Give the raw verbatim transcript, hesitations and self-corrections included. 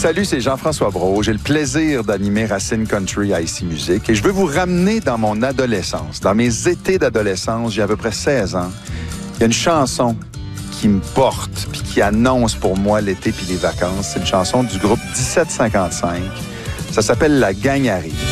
Salut, c'est Jean-François Brault. J'ai le plaisir d'animer Racine Country à Ici Musique et je veux vous ramener dans mon adolescence, dans mes étés d'adolescence. J'ai à peu près seize ans. Il y a une chanson qui me porte puis qui annonce pour moi l'été puis les vacances. C'est une chanson du groupe dix-sept cinquante-cinq. Ça s'appelle « La gang arrive ».